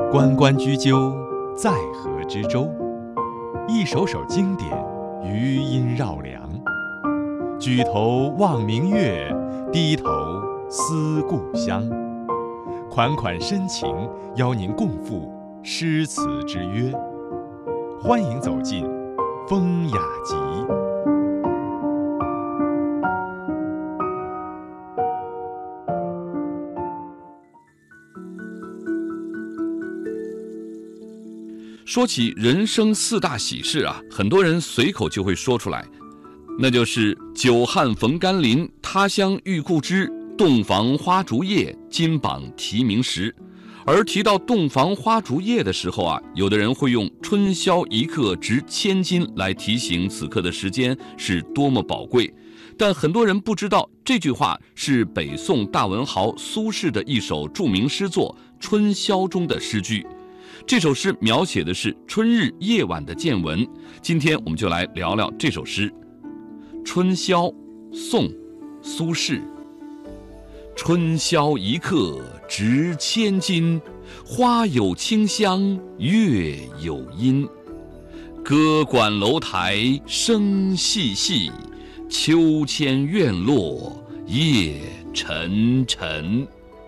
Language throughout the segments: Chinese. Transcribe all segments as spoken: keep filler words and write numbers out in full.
关关雎鸠，在河之洲。一首首经典，余音绕梁。举头望明月，低头思故乡。款款深情，邀您共赴诗词之约。欢迎走进风雅集。 说起人生四大喜事啊，很多人随口就会说出来，那就是久旱逢甘霖，他乡遇故知，洞房花烛夜，金榜题名时。而提到洞房花烛夜的时候啊，有的人会用春宵一刻值千金来提醒此刻的时间是多么宝贵。但很多人不知道，这句话是北宋大文豪苏轼的一首著名诗作《春宵》中的诗句。这首诗描写的是春日夜晚的见闻，今天我们就来聊聊这首诗。春宵，宋，苏轼。春宵一刻值千金，花有清香，月有阴。歌管楼台声细细，秋千院落夜沉沉。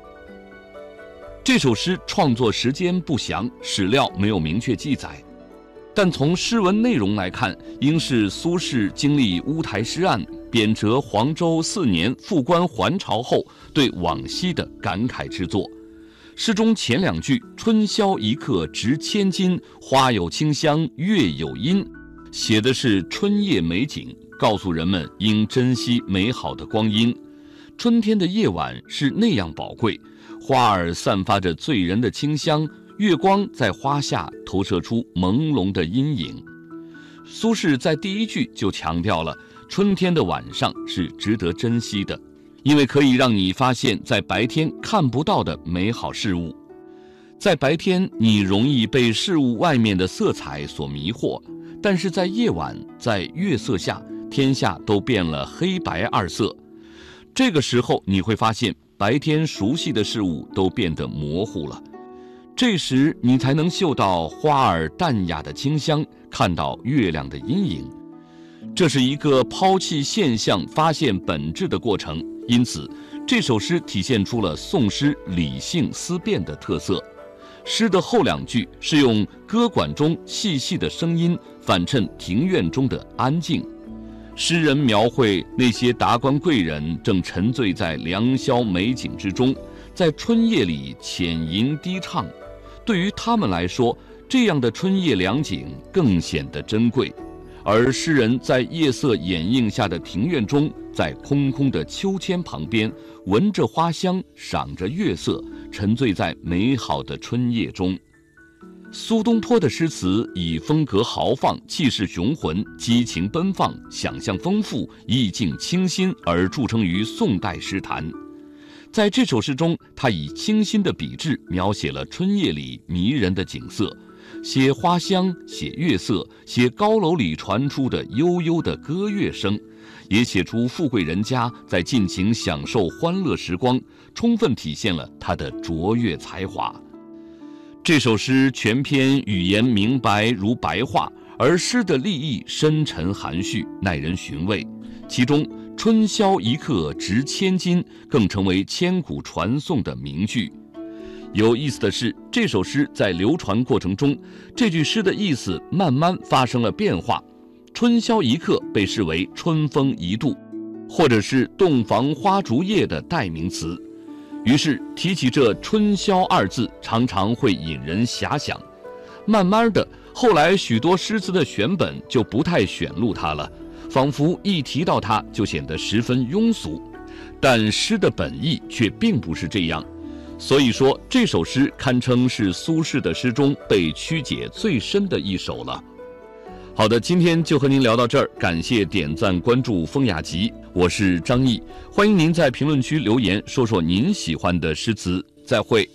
这首诗创作时间不详，史料没有明确记载，但从诗文内容来看，应是苏轼经历乌台诗案、贬谪黄州四年复官还朝后对往昔的感慨之作。诗中前两句“春宵一刻值千金，花有清香，月有阴”，写的是春夜美景，告诉人们应珍惜美好的光阴。春天的夜晚是那样宝贵，花儿散发着醉人的清香，月光在花下投射出朦胧的阴影。苏轼在第一句就强调了春天的晚上是值得珍惜的，因为可以让你发现在白天看不到的美好事物。在白天你容易被事物外面的色彩所迷惑，但是在夜晚，在月色下，天下都变了黑白二色。这个时候你会发现白天熟悉的事物都变得模糊了，这时你才能嗅到花儿淡雅的清香，看到月亮的阴影。这是一个抛弃现象发现本质的过程，因此这首诗体现出了宋诗理性思辨的特色。诗的后两句是用歌管中细细的声音反衬庭院中的安静。诗人描绘那些达官贵人正沉醉在良宵美景之中，在春夜里浅吟低唱。对于他们来说，这样的春夜良景更显得珍贵。而诗人在夜色掩映下的庭院中，在空空的秋千旁边，闻着花香，赏着月色，沉醉在美好的春夜中。苏东坡的诗词以风格豪放、气势雄浑、激情奔放、想象丰富、意境清新而著称于宋代诗坛。在这首诗中，他以清新的笔致描写了春夜里迷人的景色，写花香，写月色，写高楼里传出的悠悠的歌乐声，也写出富贵人家在尽情享受欢乐时光，充分体现了他的卓越才华。这首诗全篇语言明白如白话，而诗的立意深沉含蓄，耐人寻味。其中春宵一刻值千金更成为千古传颂的名句。有意思的是，这首诗在流传过程中，这句诗的意思慢慢发生了变化。春宵一刻被视为春风一度，或者是洞房花烛夜的代名词。于是提起这春宵二字，常常会引人遐想。慢慢的，后来许多诗词的选本就不太选录它了，仿佛一提到它就显得十分庸俗。但诗的本意却并不是这样，所以说这首诗堪称是苏轼的诗中被曲解最深的一首了。好的，今天就和您聊到这儿，感谢点赞关注风雅集，我是张毅，欢迎您在评论区留言说说您喜欢的诗词，再会。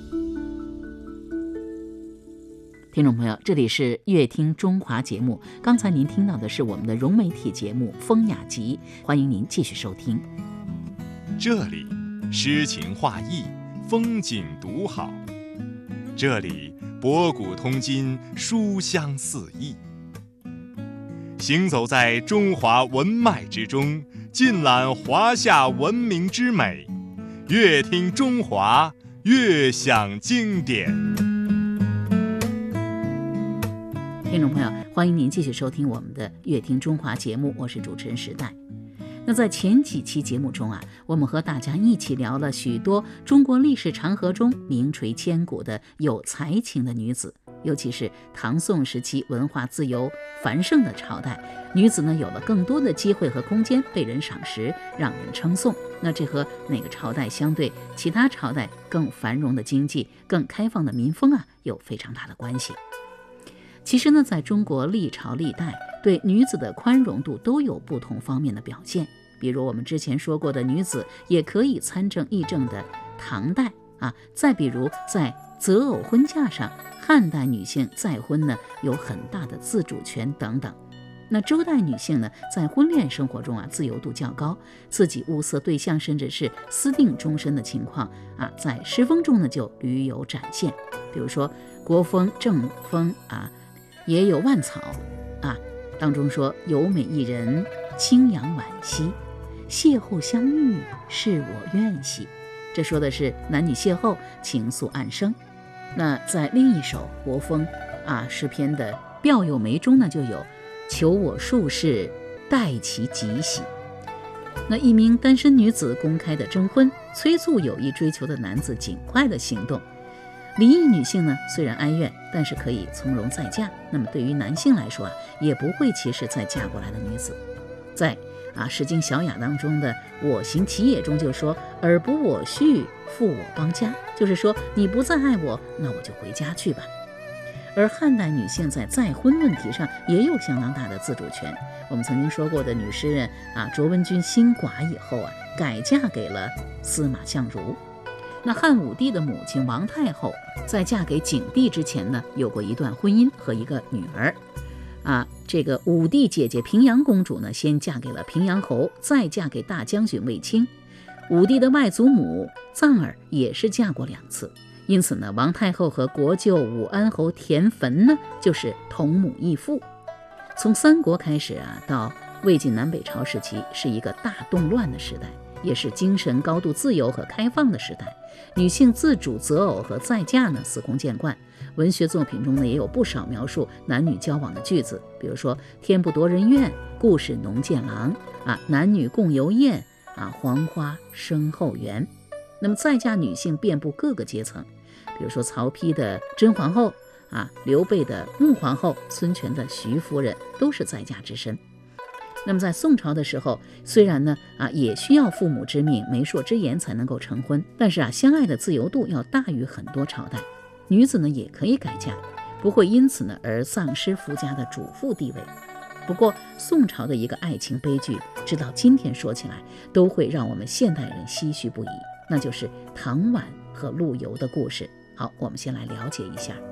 听众朋友，这里是乐听中华节目，刚才您听到的是我们的融媒体节目风雅集，欢迎您继续收听。 这里诗情画意，风景独好，这里博古通今，书香四溢。行走在中华文脉之中，尽览华夏文明之美，越听中华，越享经典。 听众朋友，欢迎您继续收听我们的《乐听中华》节目，我是主持人时代。那在前几期节目中啊，我们和大家一起聊了许多中国历史长河中名垂千古的有才情的女子，尤其是唐宋时期文化自由繁盛的朝代，女子呢有了更多的机会和空间被人赏识，让人称颂。那这和哪个朝代相对其他朝代更繁荣的经济、更开放的民风啊，有非常大的关系。其实呢，在中国历朝历代对女子的宽容度都有不同方面的表现，比如我们之前说过的女子也可以参政议政的唐代啊，再比如在择偶婚嫁上，汉代女性再婚呢有很大的自主权等等。那周代女性呢，在婚恋生活中啊自由度较高，自己物色对象甚至是私定终身的情况啊，在诗风中呢就屡有展现。比如说国风、正风啊，也有万草啊，当中说有美一人，清扬惋惜，邂逅相遇，是我愿兮。这说的是男女邂逅，情愫暗生。那在另一首国风啊诗篇的调有梅中呢，就有求我术士，待其吉喜。那一名单身女子公开的征婚，催促有意追求的男子尽快的行动。离异女性呢，虽然哀怨，但是可以从容再嫁。那么对于男性来说啊，也不会歧视再嫁过来的女子。在啊《诗经·小雅》当中的“我行其也”中就说：“尔不我婿，复我邦家”，就是说你不再爱我，那我就回家去吧。而汉代女性在再婚问题上也有相当大的自主权。我们曾经说过的女诗人啊卓文君新寡以后啊，改嫁给了司马相如。那汉武帝的母亲王太后在嫁给景帝之前呢，有过一段婚姻和一个女儿啊。这个武帝姐姐平阳公主呢，先嫁给了平阳侯，再嫁给大将军卫青。武帝的外祖母臧儿也是嫁过两次，因此呢，王太后和国舅武安侯田汾呢，就是同母异父。从三国开始啊，到魏晋南北朝时期，是一个大动乱的时代，也是精神高度自由和开放的时代。女性自主择偶和再嫁呢，司空见惯。文学作品中呢，也有不少描述男女交往的句子，比如说天不夺人怨，故事农见郎啊，男女共游宴啊，黄花生后园。那么再嫁女性遍布各个阶层，比如说曹丕的甄皇后啊，刘备的穆皇后，孙权的徐夫人，都是再嫁之身。那么在宋朝的时候，虽然呢啊也需要父母之命、媒妁之言才能够成婚，但是啊相爱的自由度要大于很多朝代，女子呢也可以改嫁，不会因此呢而丧失夫家的主妇地位。不过宋朝的一个爱情悲剧，直到今天说起来都会让我们现代人唏嘘不已，那就是唐婉和陆游的故事。好，我们先来了解一下。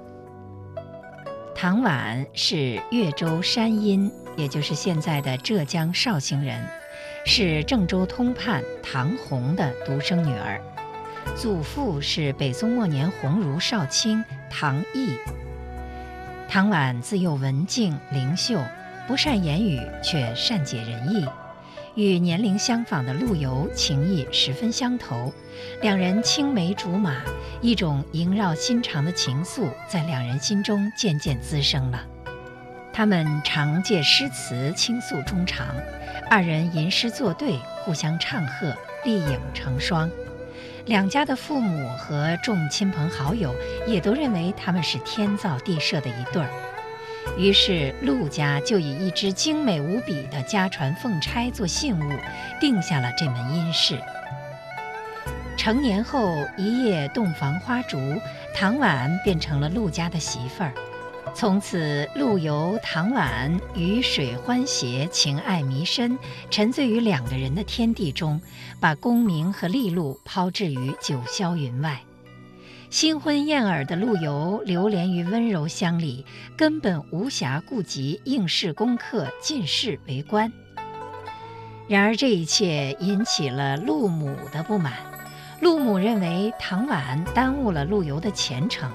唐婉是越州山阴，也就是现在的浙江绍兴人，是郑州通判唐弘的独生女儿。祖父是北宋末年鸿胪少卿唐毅。唐婉自幼文静灵秀，不善言语，却善解人意，与年龄相仿的陆游情谊十分相投，两人青梅竹马，一种萦绕心肠的情愫在两人心中渐渐滋生了。他们常借诗词倾诉衷肠，二人吟诗作对，互相唱和，丽影成双。两家的父母和众亲朋好友也都认为他们是天造地设的一对儿。于是陆家就以一只精美无比的家传凤钗做信物，定下了这门姻事。成年后一夜洞房花烛，唐婉变成了陆家的媳妇儿。从此陆游、唐婉鱼水欢谐，情爱弥深，沉醉于两个人的天地中，把功名和利禄抛掷于九霄云外。新婚燕尔的陆游流连于温柔乡里，根本无暇顾及应试功课、进士为官。然而这一切引起了陆母的不满。陆母认为唐婉耽误了陆游的前程，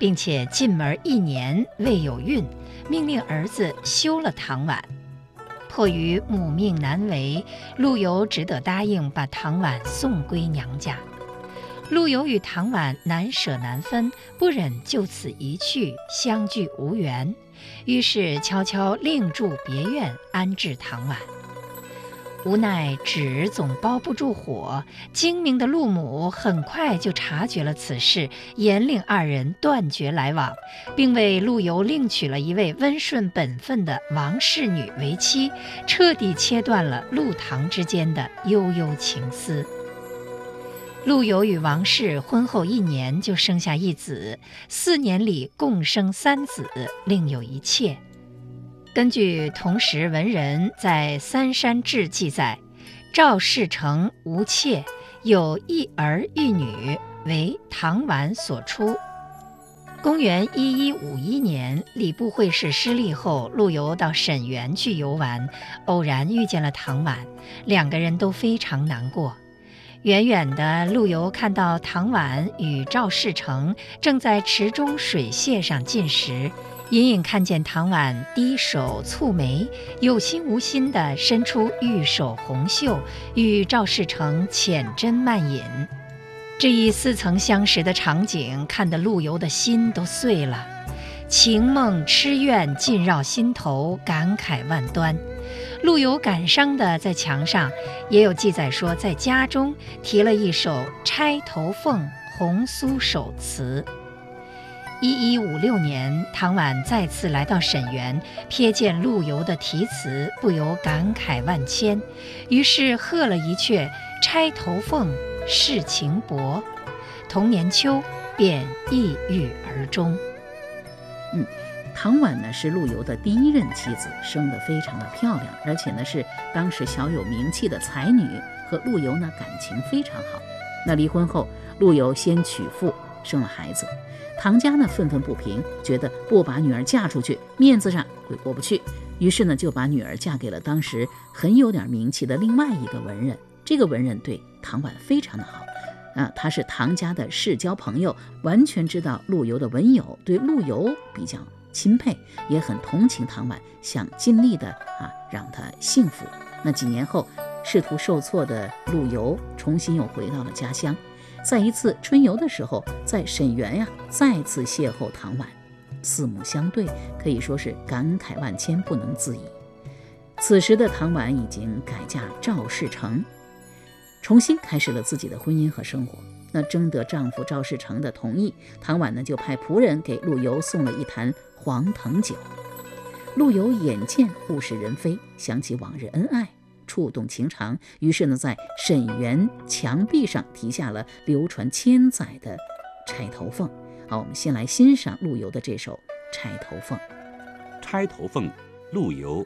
并且进门一年未有孕，命令儿子休了唐婉。迫于母命难违，陆游只得答应把唐婉送归娘家。陆游与唐婉难舍难分，不忍就此一去，相聚无缘，于是悄悄另筑别院安置唐婉。无奈纸总包不住火，精明的陆母很快就察觉了此事，严令二人断绝来往，并为陆游另娶了一位温顺本分的王氏女为妻，彻底切断了陆唐之间的悠悠情思。陆游与王氏婚后一年就生下一子，四年里共生三子，另有一妾。根据同时文人在《三山志》记载，赵世成无妾，有一儿一女，为唐婉所出。公元一一五一年，礼部会试失利后，陆游到沈园去游玩，偶然遇见了唐婉，两个人都非常难过。远远的，陆游看到唐婉与赵世成正在池中水榭上进食，隐隐看见唐婉低首蹙眉，有心无心地伸出玉手红袖，与赵世成浅斟慢饮。这一似曾相识的场景，看得陆游的心都碎了，情梦痴怨尽绕心头，感慨万端。陆游感伤的在墙上也有记载说，在家中题了一首《钗头凤·红酥手》词。一一五六年，唐婉再次来到沈园，瞥见陆游的题词，不由感慨万千，于是贺了一阙《钗头凤》，世情薄。同年秋，便抑郁而终。 嗯，唐婉呢是陆游的第一任妻子，生得非常的漂亮，而且呢是当时小有名气的才女，和陆游呢感情非常好。那离婚后，陆游先娶妇，生了孩子。唐家呢愤愤不平，觉得不把女儿嫁出去，面子上会过不去，于是呢就把女儿嫁给了当时很有点名气的另外一个文人。这个文人对唐婉非常的好啊，他是唐家的世交朋友，完全知道陆游的文友，对陆游比较钦佩，也很同情唐婉，想尽力的啊让她幸福。那几年后，仕途受挫的陆游重新又回到了家乡，在一次春游的时候，在沈园呀、啊、再次邂逅唐婉，四目相对，可以说是感慨万千，不能自已。此时的唐婉已经改嫁赵世成，重新开始了自己的婚姻和生活。那征得丈夫赵世成的同意，唐婉呢就派仆人给陆游送了一坛黄藤酒。陆游眼见物是人非，想起往日恩爱，触动情长，于是呢在沈园墙壁上题下了流传千载的《钗头凤》。好，我们先来欣赏陆游的这首《钗头凤》。 《钗头凤》，陆游。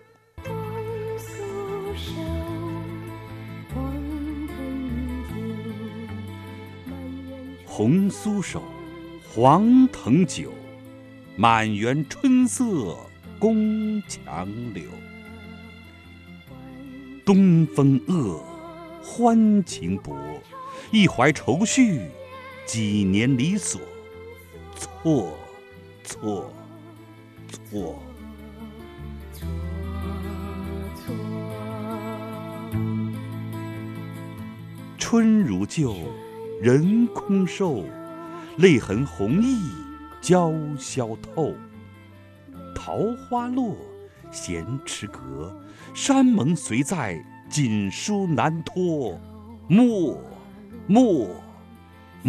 红酥手，黄藤酒，满园春色宫墙柳。东风恶，欢情薄，一怀愁绪，几年离索，错错错。春如旧，人空瘦，泪痕红浥鲛绡透。桃花落，闲池阁，山盟随在，锦书难托。莫莫